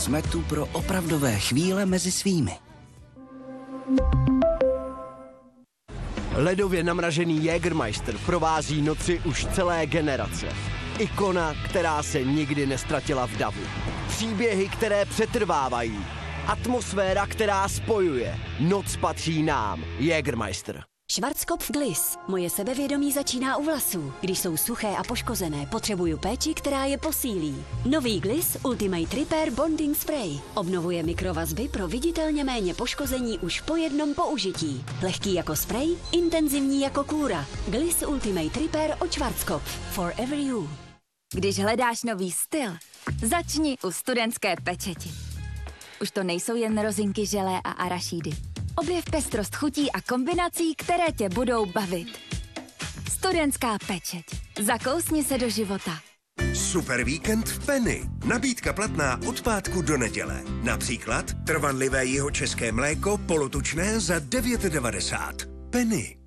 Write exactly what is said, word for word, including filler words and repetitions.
smetu pro opravdové chvíle mezi svými. Ledově namražený Jägermeister provází noci už celé generace. Ikona, která se nikdy nestratila v davu. Příběhy, které přetrvávají. Atmosféra, která spojuje. Noc patří nám. Jägermeister. Schwarzkopf Gliss. Moje sebevědomí začíná u vlasů. Když jsou suché a poškozené, potřebuju péči, která je posílí. Nový Gliss Ultimate Repair Bonding Spray. Obnovuje mikrovazby pro viditelně méně poškození už po jednom použití. Lehký jako spray, intenzivní jako kůra. Gliss Ultimate Repair od Schwarzkopf. Forever you. Když hledáš nový styl, začni u Studentské pečeti. Už to nejsou jen rozinky, želé a arašídy. Objev pestrost chutí a kombinací, které tě budou bavit. Studentská pečeť. Zakousni se do života. Super víkend v Penny. Nabídka platná od pátku do neděle. Například trvanlivé jihočeské mléko polotučné za devět devadesát. Penny.